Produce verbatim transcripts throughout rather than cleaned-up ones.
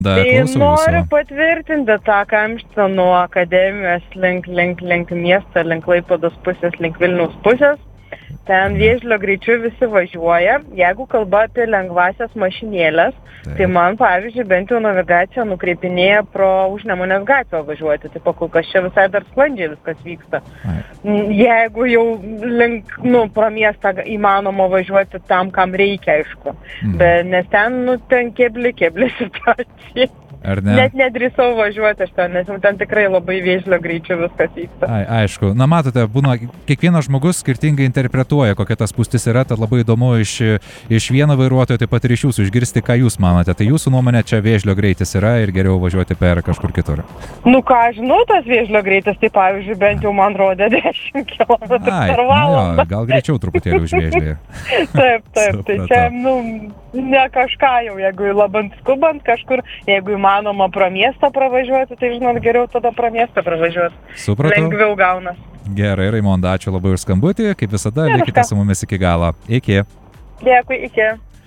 Da, Tai klausau noriu jūsų. patvirtinti tą kamštą nuo akademijos link, link, link miesto, link Klaipėdos pusės, link Vilniaus pusės. Ten Vėžlio greičiu visi važiuoja. Jeigu kalba apie lengvasias mašinėlės, Taip. tai man, pavyzdžiui, bent jau navigacija nukreipinėja pro Užnemunės gatvę važiuoti. Tai pakol kas čia visai dar sklandžiai viskas vyksta. Ai. Jeigu jau link, nu, pro miestą įmanoma važiuoti tam, kam reikia, aišku. Mhm. Bet nes ten, nu, ten kebli, kebli situacija. Ar ne? Net nedrįsau važiuoti aš ten, nes ten tikrai labai Vėžlio greičiu viskas vyksta. Ai, aišku. Na, matote, būna, kiekvienas žmogus skirtingai interpretuoja, kokia ta spūstis yra, tad labai įdomu iš, iš vieno vairuotojo, taip pat ir iš jūsų išgirsti, ką jūs manote. Tai jūsų nuomonė čia Vėžlio greitis yra ir geriau važiuoti per kažkur kitur. Nu ką, žinau, tas Vėžlio greitis, tai pavyzdžiui, bent jau man rodė dešimt kilometrų Ai, per na valandą. jo, gal greičiau truputėlį už Vėžlį. Taip, taip, tai čia, Supratau. nu, ne kažką jau, jeigu labant skubant kažkur, jeigu įmanoma pro miestą pravažiuoti, tai žinot, geriau tada pro miestą pravažiuoti. Supratau. Lengviau gaunas. Gerai, Raimonda, ačiū labai už skambutį. Kaip visada, Gerai, likite ką. su mumis iki galo. Iki. Dėkui, iki.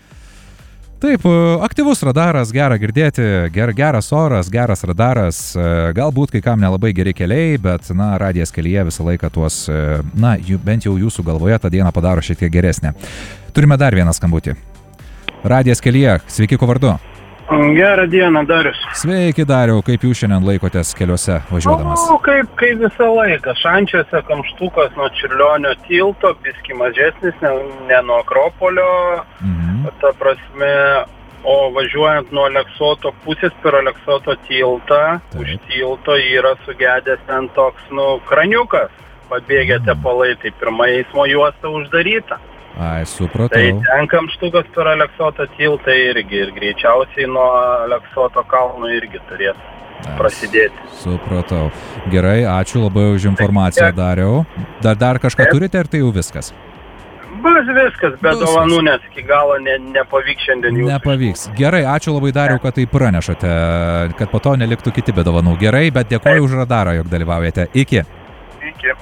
Taip, aktyvus radaras, gera girdėti, ger, geras oras, geras radaras, galbūt kai kam nelabai geri keliai, bet, na, radijas kelyje visą laiką tuos, na, jų, bent jau jūsų galvoje tą dieną padaro šiek tiek geresnę. Turime dar vieną skambutį. Radijas kelyje, sveiki, kuo vardu? Gerą dieną, Darius. Sveiki, Dariau, kaip jūs šiandien laikotės keliuose važiuodamas? O, kaip, kaip visą laiką. Šančiuose kamštukas nuo Čiurlionio tilto, biski mažesnis, ne, ne nuo Akropolio, Mhm. ta prasme, o važiuojant nuo Aleksoto pusės per Aleksoto tiltą, Taip. už tilto yra sugedęs ten toks, nu, kraniukas, pabėgę tepalai, tai pirma eismo juosta uždaryta. Ai, Tai supratau. ten kamštukas per Aleksoto tiltą irgi ir greičiausiai nuo Aleksoto kalno irgi turės prasidėti. Supratau. Gerai, ačiū labai už informaciją, Dariau. Dar, dar kažką turite ir tai jau viskas? Bus viskas, be Bus dovanų, nes iki galo ne, nepavyks šiandien jūsų. Nepavyks. Gerai, ačiū labai, Dariau, kad tai pranešate, kad po to neliktų kiti be dovanų. Gerai, bet dėkoju už radarą, jog dalyvaujate. Iki. Iki.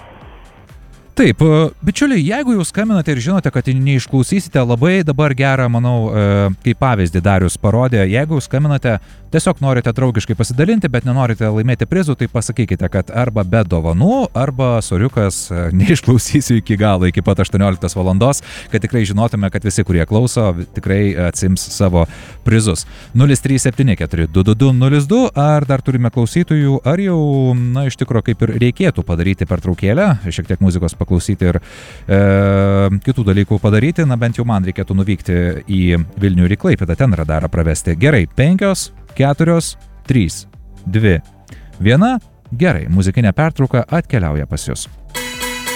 Taip, bičiuliai, jeigu jūs skambinate ir žinote, kad neišklausysite, labai dabar gerą, manau, kaip pavyzdį Darius parodė, jeigu jūs skambinate, tiesiog norite draugiškai pasidalinti, bet nenorite laimėti prizų, tai pasakykite, kad arba be dovanų, arba soriukas neišklausysiu iki galo, iki pat aštuonioliktos valandos, kad tikrai žinotume, kad visi, kurie klauso, tikrai atsims savo prizus. nulis trys septyni keturi du du du nulis du, ar dar turime klausytojų, ar jau, na, iš tikro, kaip ir reikėtų padaryti pertraukėlę, šiek tiek muzikos paklausyti ir e, kitų dalykų padaryti, na bent jau man reikėtų nuvykti į Vilnių ir į Klaipėdą, ten radarą pravesti. Gerai, penkios, keturios, trys, dvi, viena, gerai, muzikinė pertrauka atkeliauja pas jus.